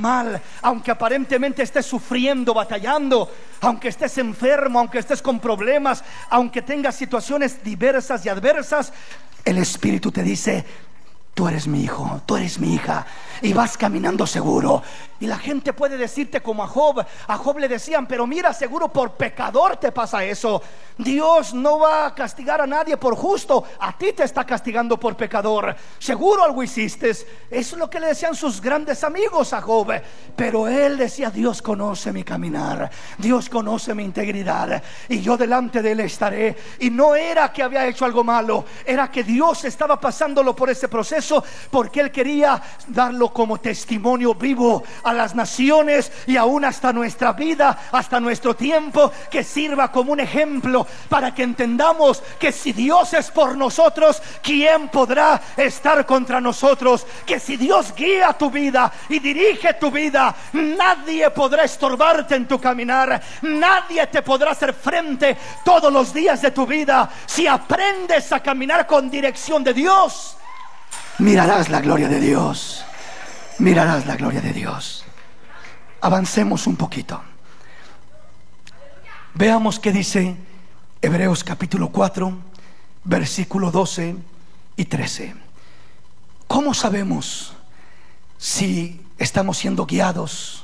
mal, aunque aparentemente estés sufriendo, batallando, aunque estés enfermo, aunque estés con problemas, aunque tengas situaciones diversas y adversas, el Espíritu te dice: tú eres mi hijo, tú eres mi hija, y vas caminando seguro. Y la gente puede decirte como a Job le decían: pero mira, seguro por pecador te pasa eso. Dios no va a castigar a nadie por justo, a ti te está castigando por pecador. Seguro algo hiciste. Eso es lo que le decían sus grandes amigos a Job. Pero él decía: Dios conoce mi caminar, Dios conoce mi integridad, y yo delante de él estaré. Y no era que había hecho algo malo, era que Dios estaba pasándolo por ese proceso, porque él quería darlo como testimonio vivo a las naciones y aún hasta nuestra vida, hasta nuestro tiempo, que sirva como un ejemplo para que entendamos que si Dios es por nosotros, ¿quién podrá estar contra nosotros? Que si Dios guía tu vida y dirige tu vida, nadie podrá estorbarte en tu caminar, nadie te podrá hacer frente todos los días de tu vida. Si aprendes a caminar con dirección de Dios, mirarás la gloria de Dios. Mirarás la gloria de Dios. Avancemos un poquito. Veamos qué dice Hebreos capítulo 4, versículo 12 y 13. ¿Cómo sabemos si estamos siendo guiados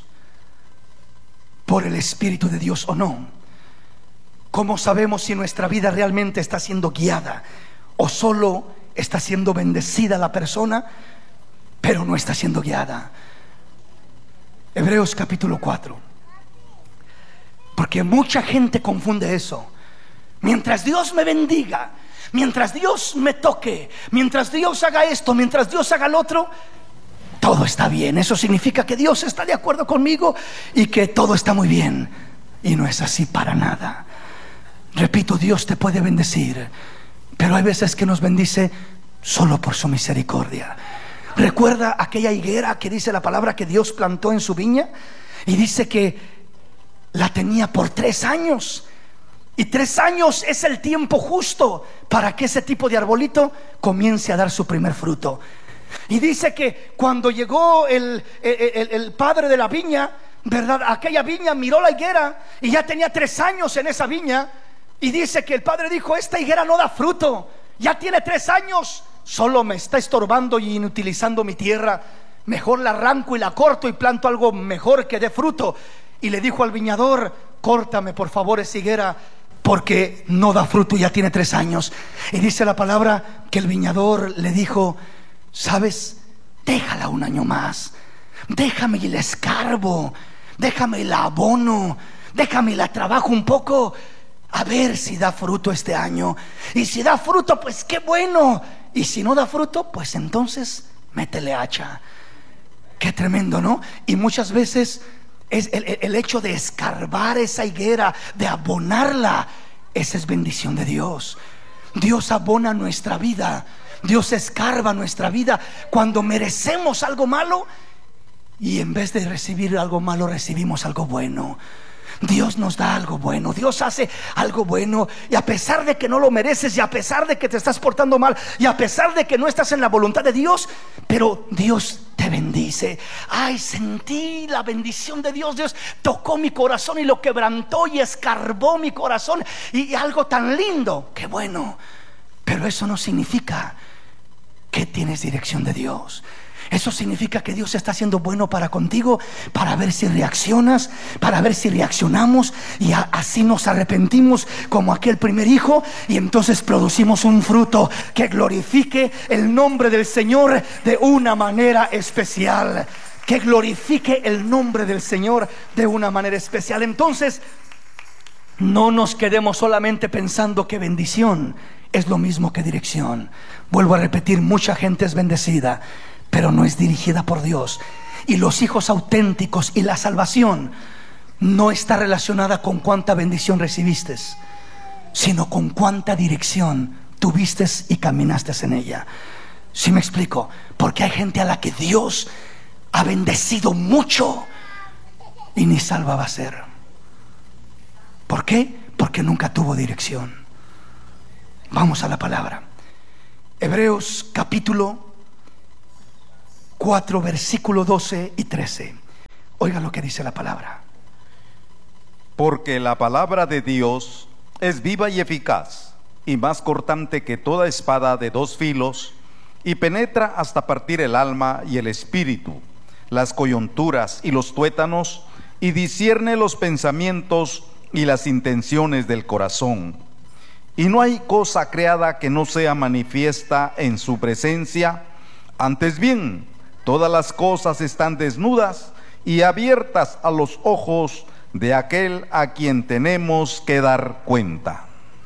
por el Espíritu de Dios o no? ¿Cómo sabemos si nuestra vida realmente está siendo guiada o solo está siendo bendecida la persona, pero no está siendo guiada? Hebreos capítulo 4. Porque mucha gente confunde eso. Mientras Dios me bendiga, mientras Dios me toque, mientras Dios haga esto, mientras Dios haga lo otro, todo está bien. Eso significa que Dios está de acuerdo conmigo y que todo está muy bien. Y no es así para nada. Repito, Dios te puede bendecir, pero hay veces que nos bendice solo por su misericordia. Recuerda aquella higuera que dice la palabra que Dios plantó en su viña, y dice que la tenía por 3 años. Y 3 años es el tiempo justo para que ese tipo de arbolito comience a dar su primer fruto. Y dice que cuando llegó el padre de la viña, ¿verdad? Aquella viña miró la higuera y ya tenía 3 años en esa viña. Y dice que el padre dijo: esta higuera no da fruto, ya tiene 3 años, solo me está estorbando y inutilizando mi tierra. Mejor la arranco y la corto y planto algo mejor que dé fruto. Y le dijo al viñador: córtame por favor esa higuera, porque no da fruto y ya tiene 3 años. Y dice la palabra que el viñador le dijo: ¿sabes? Déjala 1 año más, déjame y la escarbo, déjame y la abono, déjame y la trabajo un poco, a ver si da fruto este año. Y si da fruto, pues qué bueno. Y si no da fruto, pues entonces métele hacha. Qué tremendo, ¿no? Y muchas veces es el hecho de escarbar esa higuera, de abonarla, esa es bendición de Dios. Dios abona nuestra vida, Dios escarba nuestra vida cuando merecemos algo malo, y en vez de recibir algo malo, recibimos algo bueno. Dios nos da algo bueno, Dios hace algo bueno, y a pesar de que no lo mereces, y a pesar de que te estás portando mal, y a pesar de que no estás en la voluntad de Dios, pero Dios te bendice. Ay, sentí la bendición de Dios. Dios tocó mi corazón y lo quebrantó y escarbó mi corazón, y algo tan lindo, qué bueno. Pero eso no significa que tienes dirección de Dios. Eso significa que Dios está siendo bueno para contigo, para ver si reaccionas, para ver si reaccionamos, y así nos arrepentimos como aquel primer hijo, y entonces producimos un fruto que glorifique el nombre del Señor de una manera especial. Que glorifique el nombre del Señor de una manera especial. Entonces, no nos quedemos solamente pensando que bendición es lo mismo que dirección. Vuelvo a repetir, mucha gente es bendecida, pero no es dirigida por Dios. Y los hijos auténticos y la salvación no está relacionada con cuánta bendición recibiste, sino con cuánta dirección tuviste y caminaste en ella. ¿Sí me explico? Porque hay gente a la que Dios ha bendecido mucho y ni salva va a ser. ¿Por qué? Porque nunca tuvo dirección. Vamos a la palabra. Hebreos capítulo 4, versículo 12 y 13. Oiga lo que dice la palabra. Porque la palabra de Dios es viva y eficaz, y más cortante que toda espada de dos filos, y penetra hasta partir el alma y el espíritu, las coyunturas y los tuétanos, y discierne los pensamientos y las intenciones del corazón. Y no hay cosa creada que no sea manifiesta en su presencia. Antes bien, todas las cosas están desnudas y abiertas a los ojos de aquel a quien tenemos que dar cuenta.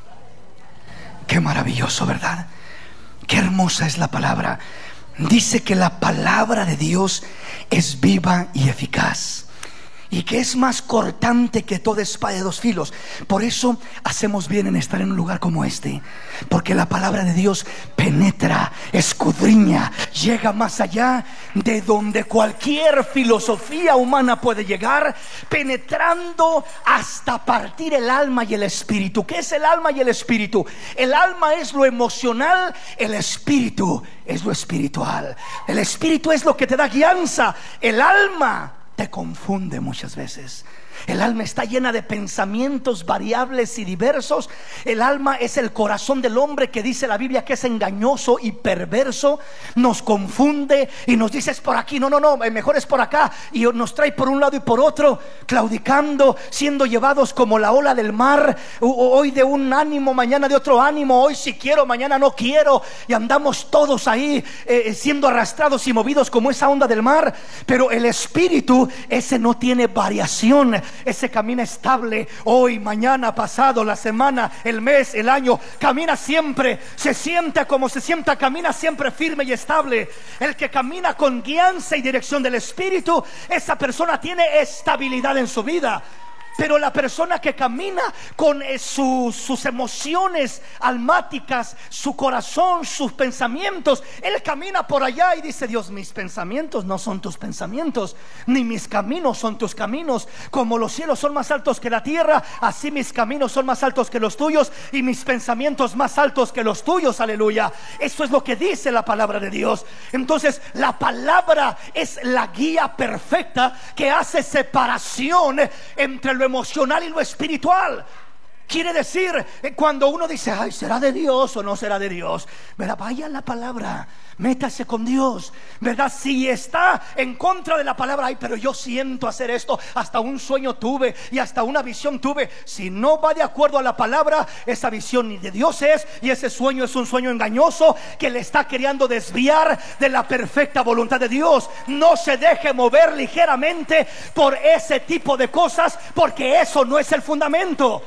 Qué maravilloso, ¿verdad? Qué hermosa es la palabra. Dice que la palabra de Dios es viva y eficaz, y que es más cortante que toda espada de dos filos. Por eso hacemos bien en estar en un lugar como este, porque la palabra de Dios penetra, escudriña, llega más allá de donde cualquier filosofía humana puede llegar, penetrando hasta partir el alma y el espíritu. ¿Qué es el alma y el espíritu? El alma es lo emocional, el espíritu es lo espiritual. El espíritu es lo que te da guianza, el alma te confunde muchas veces. El alma está llena de pensamientos variables y diversos. El alma es el corazón del hombre, que dice la Biblia que es engañoso y perverso. Nos confunde y nos dice: es por aquí, no, mejor es por acá, y nos trae por un lado y por otro, claudicando, siendo llevados como la ola del mar, hoy de un ánimo, mañana de otro ánimo, hoy sí quiero, mañana no quiero, y andamos todos ahí siendo arrastrados y movidos como esa onda del mar. Pero el espíritu, ese no tiene variación. Ese camina estable, hoy, mañana, pasado, la semana, el mes, el año. Camina siempre, se sienta como se sienta, camina siempre firme y estable. El que camina con guianza y dirección del espíritu, esa persona tiene estabilidad en su vida. Pero la persona que camina con sus emociones almáticas, su corazón, sus pensamientos, él camina por allá y dice: Dios, mis pensamientos no son tus pensamientos, ni mis caminos son tus caminos. Como los cielos son más altos que la tierra, así mis caminos son más altos que los tuyos, y mis pensamientos más altos que los tuyos. Aleluya. Eso es lo que dice la palabra de Dios. Entonces la palabra es la guía perfecta que hace separación entre lo emocional y lo espiritual. Quiere decir, cuando uno dice: ay, ¿será de Dios o no será de Dios? ¿Verdad? Vaya a la palabra, métase con Dios, ¿verdad? Si está en contra de la palabra: ay, pero yo siento hacer esto, hasta un sueño tuve y hasta una visión tuve. Si no va de acuerdo a la palabra, esa visión ni de Dios es, y ese sueño es un sueño engañoso que le está queriendo desviar de la perfecta voluntad de Dios. No se deje mover ligeramente por ese tipo de cosas, porque eso no es el fundamento.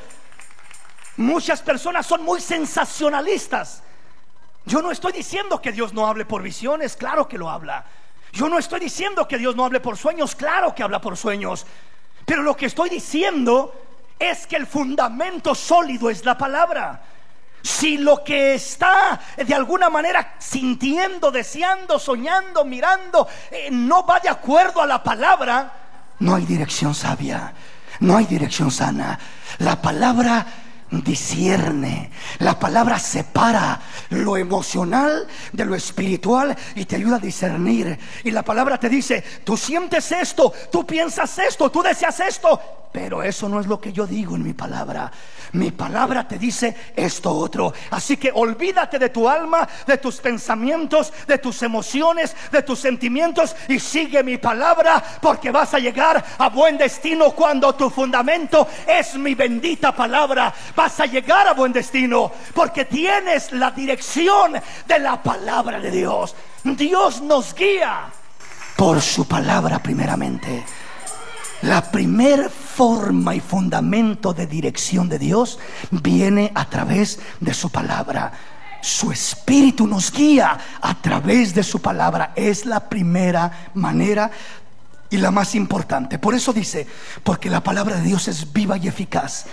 Muchas personas son muy sensacionalistas. Yo no estoy diciendo que Dios no hable por visiones, claro que lo habla. Yo no estoy diciendo que Dios no hable por sueños, claro que habla por sueños. Pero lo que estoy diciendo es que el fundamento sólido es la palabra. Si lo que está de alguna manera sintiendo, deseando, soñando, mirando, no va de acuerdo a la palabra, no hay dirección sabia, no hay dirección sana. La palabra discierne, la palabra separa lo emocional de lo espiritual y te ayuda a discernir. Y la palabra te dice: tú sientes esto, tú piensas esto, tú deseas esto, pero eso no es lo que yo digo en mi palabra. Mi palabra te dice esto otro. Así que olvídate de tu alma, de tus pensamientos, de tus emociones, de tus sentimientos, y sigue mi palabra, porque vas a llegar a buen destino cuando tu fundamento es mi bendita palabra. Vas a llegar a buen destino porque tienes la dirección de la palabra de Dios. Dios nos guía por su palabra primeramente. La primer forma y fundamento de dirección de Dios viene a través de su palabra. Su espíritu nos guía a través de su palabra. Es la primera manera y la más importante. Por eso dice: porque la palabra de Dios es viva y eficaz.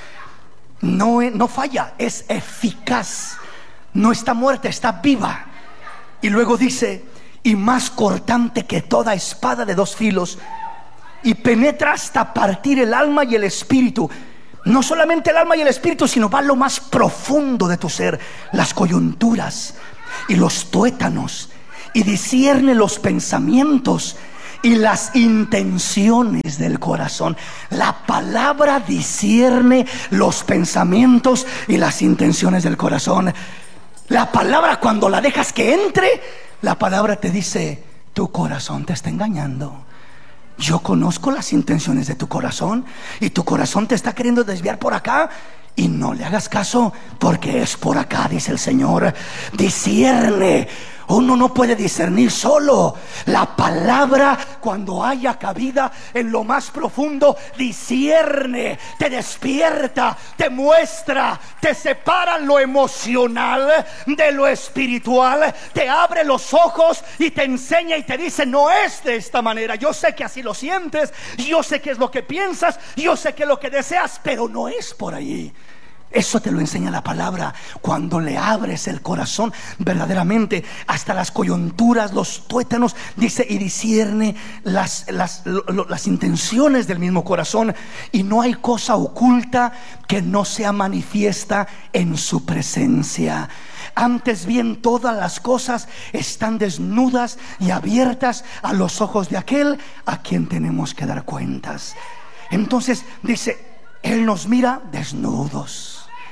No falla, es eficaz. No está muerta, está viva. Y luego dice: y más cortante que toda espada de dos filos, y penetra hasta partir el alma y el espíritu. No solamente el alma y el espíritu, sino va a lo más profundo de tu ser, las coyunturas y los tuétanos, y discierne los pensamientos y las intenciones del corazón. La palabra discierne los pensamientos y las intenciones del corazón. La palabra, cuando la dejas que entre, la palabra te dice: tu corazón te está engañando. Yo conozco las intenciones de tu corazón, y tu corazón te está queriendo desviar por acá, y no le hagas caso, porque es por acá, dice el Señor. Discierne. Uno no puede discernir solo. La palabra, cuando haya cabida en lo más profundo, discierne, te despierta, te muestra, te separa lo emocional de lo espiritual, te abre los ojos y te enseña y te dice: no es de esta manera. Yo sé que así lo sientes, yo sé que es lo que piensas, yo sé que es lo que deseas, pero no es por ahí. Eso te lo enseña la palabra. Cuando le abres el corazón verdaderamente, hasta las coyunturas, los tuétanos, dice, y discierne las intenciones del mismo corazón. Y no hay cosa oculta que no sea manifiesta en su presencia. Antes bien, todas las cosas están desnudas y abiertas a los ojos de aquel a quien tenemos que dar cuentas. Entonces dice, Él nos mira desnudos.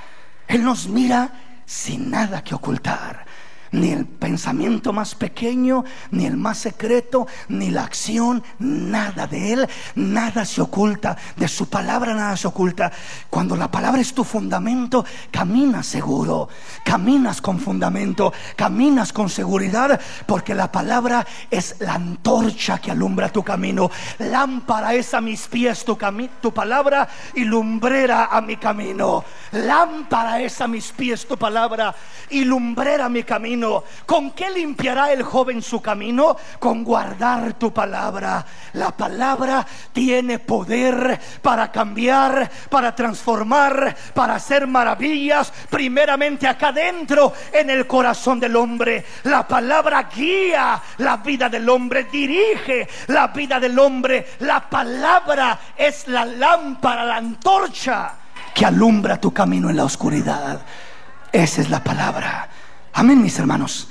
Él nos mira sin nada que ocultar. Ni el pensamiento más pequeño, ni el más secreto, ni la acción, nada de Él, nada se oculta. De su palabra nada se oculta. Cuando la palabra es tu fundamento, caminas seguro, caminas con fundamento, caminas con seguridad, porque la palabra es la antorcha que alumbra tu camino. Lámpara es a mis pies tu palabra, y lumbrera a mi camino. Lámpara es a mis pies tu palabra, y lumbrera a mi camino. ¿Con qué limpiará el joven su camino? Con guardar tu palabra. La palabra tiene poder para cambiar, para transformar, para hacer maravillas, primeramente acá dentro, en el corazón del hombre. La palabra guía la vida del hombre, dirige la vida del hombre. La palabra es la lámpara, la antorcha que alumbra tu camino en la oscuridad. Esa es la palabra. Amén, mis hermanos.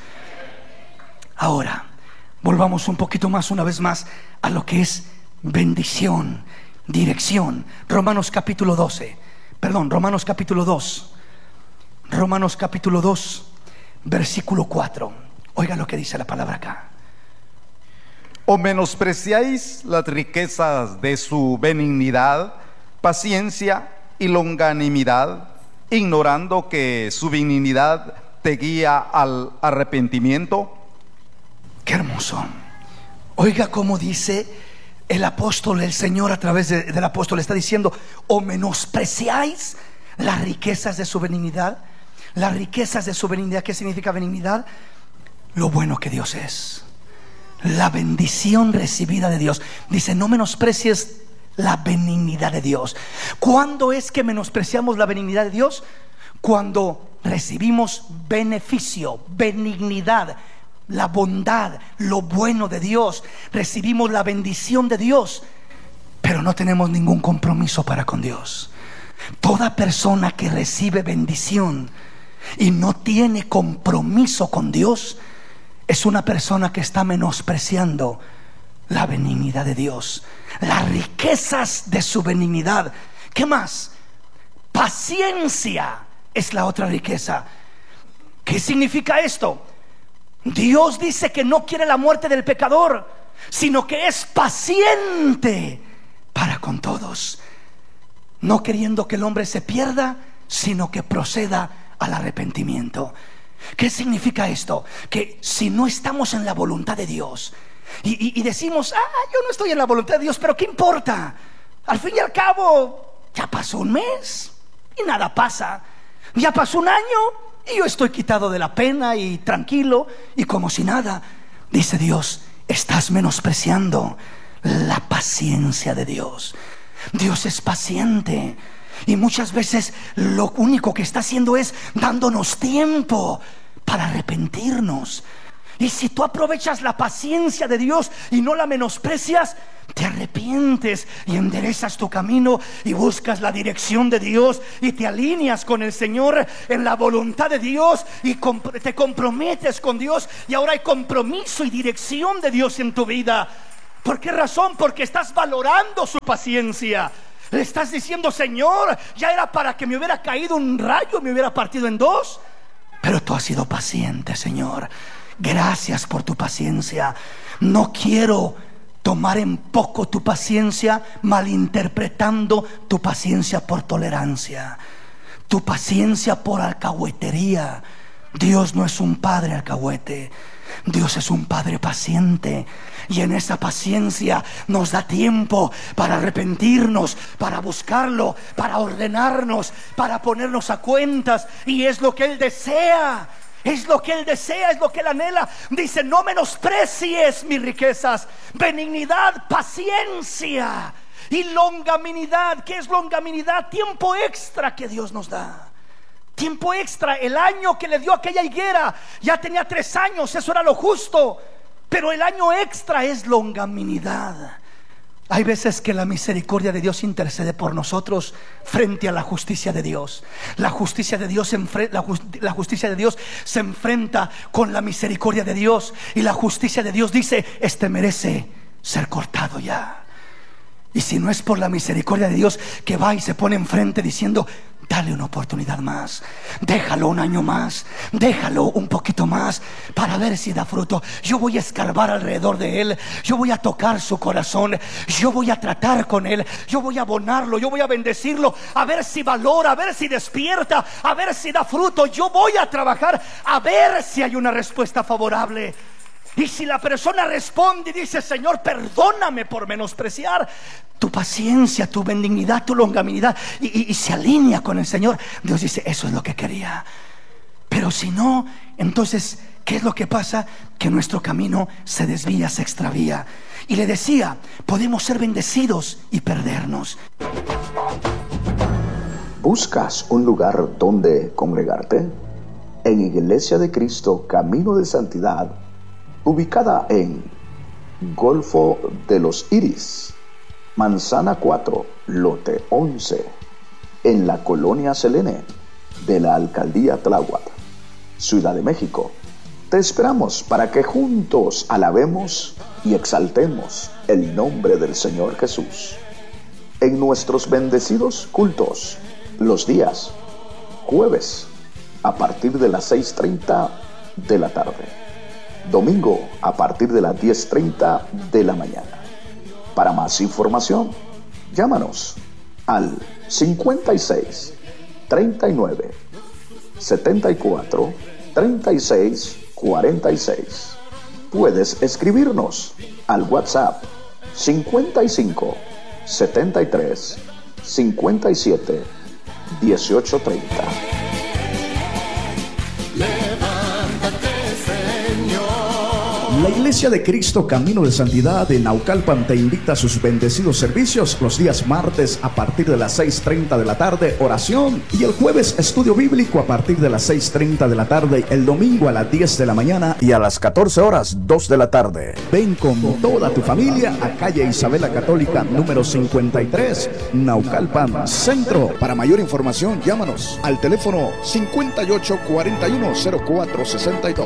Ahora volvamos un poquito más, una vez más, a lo que es bendición, dirección. Romanos capítulo 2. Romanos capítulo 2, versículo 4. Oiga lo que dice la palabra acá. ¿O menospreciáis las riquezas de su benignidad, paciencia y longanimidad, ignorando que su benignidad te guía al arrepentimiento? Qué hermoso. Oiga cómo dice el apóstol, el Señor a través del apóstol está diciendo: ¿o menospreciáis las riquezas de su benignidad? Las riquezas de su benignidad. ¿Qué significa benignidad? Lo bueno que Dios es, la bendición recibida de Dios. Dice: no menosprecies la benignidad de Dios. ¿Cuándo es que menospreciamos la benignidad de Dios? Cuando recibimos beneficio, benignidad, la bondad, lo bueno de Dios. Recibimos la bendición de Dios, pero no tenemos ningún compromiso para con Dios. Toda persona que recibe bendición y no tiene compromiso con Dios es una persona que está menospreciando la benignidad de Dios, las riquezas de su benignidad. ¿Qué más? Paciencia es la otra riqueza. ¿Qué significa esto? Dios dice que no quiere la muerte del pecador, sino que es paciente para con todos, no queriendo que el hombre se pierda, sino que proceda al arrepentimiento. ¿Qué significa esto? Que si no estamos en la voluntad de Dios y decimos: yo no estoy en la voluntad de Dios, pero ¿qué importa? Al fin y al cabo ya pasó un mes y nada pasa. Ya pasó un año y yo estoy quitado de la pena y tranquilo y como si nada. Dice Dios: estás menospreciando la paciencia de Dios. Dios es paciente, y muchas veces lo único que está haciendo es dándonos tiempo para arrepentirnos. Y si tú aprovechas la paciencia de Dios y no la menosprecias, te arrepientes y enderezas tu camino y buscas la dirección de Dios y te alineas con el Señor en la voluntad de Dios y te comprometes con Dios, y ahora hay compromiso y dirección de Dios en tu vida. ¿Por qué razón? Porque estás valorando su paciencia. Le estás diciendo: Señor, ya era para que me hubiera caído un rayo, me hubiera partido en dos, pero tú has sido paciente, Señor. Gracias por tu paciencia. No quiero tomar en poco tu paciencia, malinterpretando tu paciencia por tolerancia, tu paciencia por alcahuetería. Dios no es un padre alcahuete. Dios es un padre paciente, y en esa paciencia nos da tiempo para arrepentirnos, para buscarlo, para ordenarnos, para ponernos a cuentas. Y es lo que Él desea. Es lo que Él desea, es lo que Él anhela. Dice: no menosprecies mis riquezas. Benignidad, paciencia y longanimidad. ¿Qué es longanimidad? Tiempo extra que Dios nos da. Tiempo extra. El año que le dio aquella higuera, ya tenía 3 años, eso era lo justo. Pero el año extra es longanimidad. Hay veces que la misericordia de Dios intercede por nosotros frente a la justicia de Dios. La justicia de Dios se enfrenta con la misericordia de Dios. Y la justicia de Dios dice: este merece ser cortado ya. Y si no es por la misericordia de Dios, que va y se pone enfrente diciendo: dale una oportunidad más, déjalo un año más, déjalo un poquito más, para ver si da fruto. Yo voy a escarbar alrededor de él, yo voy a tocar su corazón, yo voy a tratar con él, yo voy a abonarlo, yo voy a bendecirlo, a ver si valora, a ver si despierta, a ver si da fruto. Yo voy a trabajar a ver si hay una respuesta favorable. Y si la persona responde y dice: Señor, perdóname por menospreciar tu paciencia, tu benignidad, tu longanimidad, y se alinea con el Señor, Dios dice: eso es lo que quería. Pero si no, entonces, ¿qué es lo que pasa? Que nuestro camino se desvía, se extravía. Y le decía: podemos ser bendecidos y perdernos. ¿Buscas un lugar donde congregarte? En Iglesia de Cristo Camino de Santidad, ubicada en Golfo de los Iris, Manzana 4, Lote 11, en la Colonia Selene de la Alcaldía Tláhuac, Ciudad de México. Te esperamos para que juntos alabemos y exaltemos el nombre del Señor Jesús. En nuestros bendecidos cultos, los días jueves a partir de las 6:30 de la tarde, domingo a partir de las 10:30 de la mañana. Para más información, llámanos al 56 39 74 36 46. Puedes escribirnos al WhatsApp 55 73 57 1830. La Iglesia de Cristo Camino de Santidad de Naucalpan te invita a sus bendecidos servicios los días martes a partir de las 6:30 de la tarde, oración, y el jueves estudio bíblico a partir de las 6:30 de la tarde, el domingo a las 10 de la mañana y a las 14 horas 2 de la tarde. Ven con toda tu familia a calle Isabela Católica número 53, Naucalpan Centro. Para mayor información, llámanos al teléfono 58 41 04 62.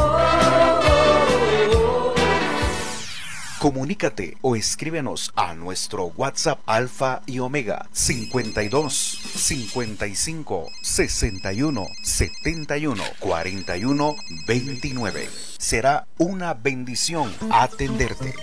Comunícate o escríbenos a nuestro WhatsApp Alfa y Omega 52 55 61 71 41 29. Será una bendición atenderte.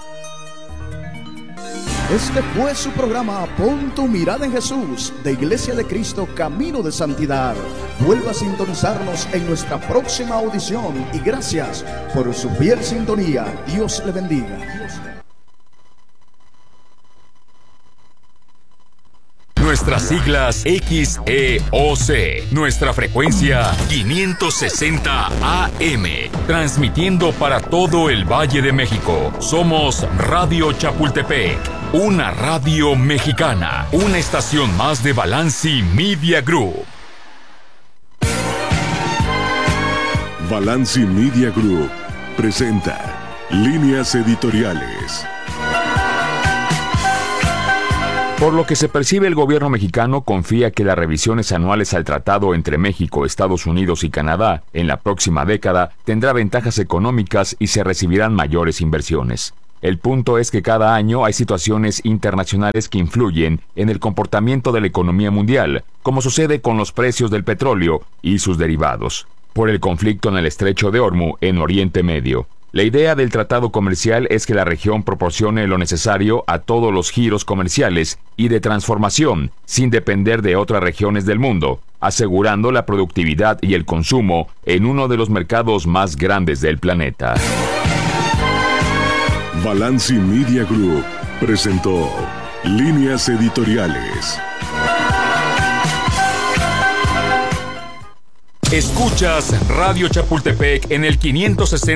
Este fue su programa Pon tu mirada en Jesús, de Iglesia de Cristo Camino de Santidad. Vuelva a sintonizarnos en nuestra próxima audición y gracias por su fiel sintonía. Dios le bendiga. Nuestras siglas XEOC, nuestra frecuencia 560 AM, transmitiendo para todo el Valle de México. Somos Radio Chapultepec, una radio mexicana, una estación más de Balanci Media Group. Balanci Media Group presenta Líneas Editoriales. Por lo que se percibe, el gobierno mexicano confía que las revisiones anuales al tratado entre México, Estados Unidos y Canadá en la próxima década tendrá ventajas económicas y se recibirán mayores inversiones. El punto es que cada año hay situaciones internacionales que influyen en el comportamiento de la economía mundial, como sucede con los precios del petróleo y sus derivados, por el conflicto en el Estrecho de Hormuz en Oriente Medio. La idea del tratado comercial es que la región proporcione lo necesario a todos los giros comerciales y de transformación, sin depender de otras regiones del mundo, asegurando la productividad y el consumo en uno de los mercados más grandes del planeta. Balanci Media Group presentó Líneas Editoriales. Escuchas Radio Chapultepec en el 560.